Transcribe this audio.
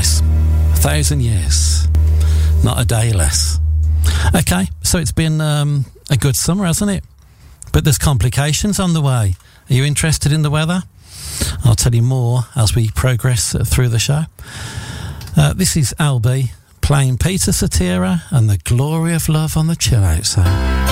nice. 1,000 years. Not a day less. Okay, so it's been a good summer, hasn't it? But there's complications on the way. Are you interested in the weather? I'll tell you more as we progress through the show. This is LB playing Peter Cetera and The Glory of Love on the Chill Out Zone.